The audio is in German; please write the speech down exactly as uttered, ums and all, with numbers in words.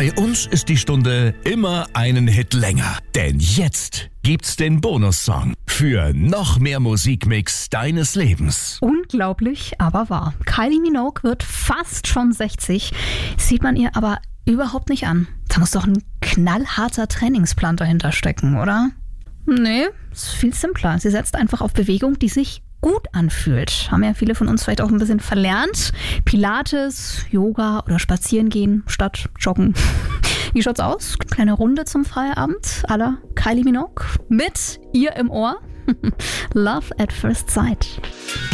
Bei uns ist die Stunde immer einen Hit länger. Denn jetzt gibt's den Bonussong für noch mehr Musikmix deines Lebens. Unglaublich, aber wahr. Kylie Minogue wird fast schon sechzig, sieht man ihr aber überhaupt nicht an. Da muss doch ein knallharter Trainingsplan dahinter stecken, oder? Nee, ist viel simpler. Sie setzt einfach auf Bewegung, die sich gut anfühlt. Haben ja viele von uns vielleicht auch ein bisschen verlernt. Pilates, Yoga oder Spazierengehen statt Joggen. Wie schaut's aus? Kleine Runde zum Feierabend à la Kylie Minogue mit ihr im Ohr. Love at First Sight.